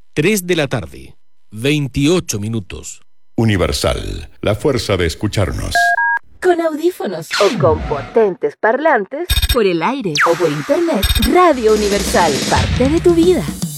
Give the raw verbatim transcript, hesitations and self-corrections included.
tres de la tarde, veintiocho minutos. Universal, la fuerza de escucharnos. Con audífonos o con potentes parlantes, por el aire o por internet, Radio Universal, parte de tu vida.